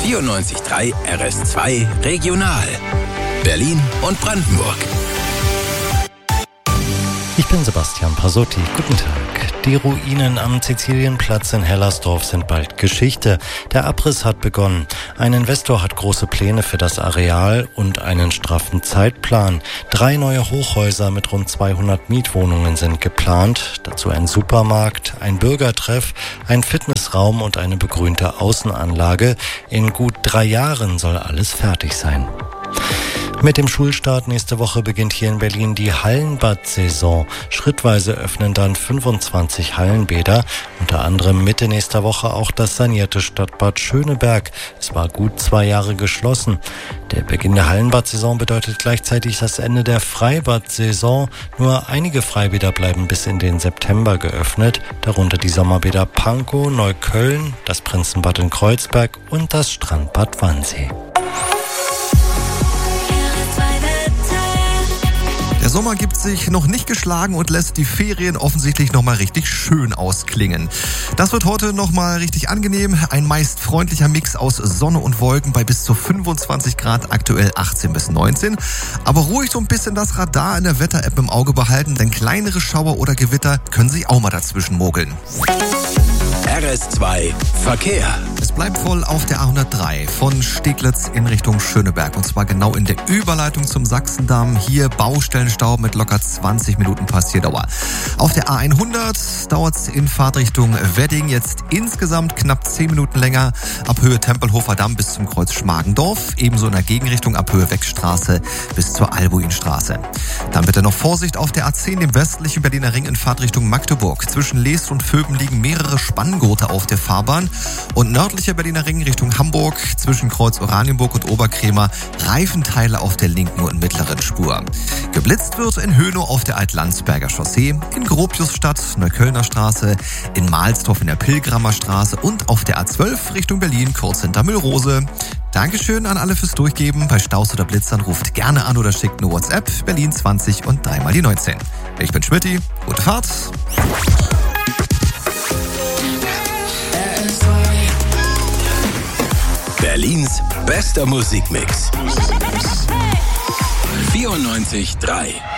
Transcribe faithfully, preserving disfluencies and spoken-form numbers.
vierundneunzig Komma drei R S zwei Regional. Berlin und Brandenburg. Ich bin Sebastian Pasotti. Guten Tag. Die Ruinen am Sizilienplatz in Hellersdorf sind bald Geschichte. Der Abriss hat begonnen. Ein Investor hat große Pläne für das Areal und einen straffen Zeitplan. Drei neue Hochhäuser mit rund zweihundert Mietwohnungen sind geplant. Dazu ein Supermarkt, ein Bürgertreff, ein Fitnessraum und eine begrünte Außenanlage. In gut drei Jahren soll alles fertig sein. Mit dem Schulstart nächste Woche beginnt hier in Berlin die Hallenbad-Saison. Schrittweise öffnen dann fünfundzwanzig Hallenbäder, unter anderem Mitte nächster Woche auch das sanierte Stadtbad Schöneberg. Es war gut zwei Jahre geschlossen. Der Beginn der Hallenbad-Saison bedeutet gleichzeitig das Ende der Freibad-Saison. Nur einige Freibäder bleiben bis in den September geöffnet, darunter die Sommerbäder Pankow, Neukölln, das Prinzenbad in Kreuzberg und das Strandbad Wannsee. Der Sommer gibt sich noch nicht geschlagen und lässt die Ferien offensichtlich nochmal richtig schön ausklingen. Das wird heute nochmal richtig angenehm. Ein meist freundlicher Mix aus Sonne und Wolken bei bis zu fünfundzwanzig Grad, aktuell achtzehn bis neunzehn. Aber ruhig so ein bisschen das Radar in der Wetter-App im Auge behalten, denn kleinere Schauer oder Gewitter können sich auch mal dazwischen mogeln. R S zwei Verkehr. Es bleibt voll auf der A hundertdrei von Steglitz in Richtung Schöneberg. Und zwar genau in der Überleitung zum Sachsendamm. Hier Baustellenstau mit locker zwanzig Minuten Passierdauer. Auf der A hundert dauert es in Fahrtrichtung Wedding jetzt insgesamt knapp zehn Minuten länger. Ab Höhe Tempelhofer Damm bis zum Kreuz Schmargendorf. Ebenso in der Gegenrichtung ab Höhe Wechstraße bis zur Albuinstraße. Dann bitte noch Vorsicht auf der A zehn, dem westlichen Berliner Ring in Fahrtrichtung Magdeburg. Zwischen Leest und Vöben liegen mehrere Spanngurte auf der Fahrbahn. Und nördlicher Berliner Ring Richtung Hamburg, zwischen Kreuz Oranienburg und Oberkrämer, Reifenteile auf der linken und mittleren Spur. Geblitzt wird in Hönow auf der Altlandsberger Chaussee, in Gropiusstadt, Neuköllner Straße, in Mahlsdorf in der Pilgramer Straße und auf der A zwölf Richtung Berlin, kurz hinter Müllrose. Dankeschön an alle fürs Durchgeben. Bei Staus oder Blitzern ruft gerne an oder schickt eine WhatsApp, Berlin zwanzig und dreimal die neunzehn. Ich bin Schmidti, gute Fahrt. Berlins bester Musikmix. vierundneunzig Komma drei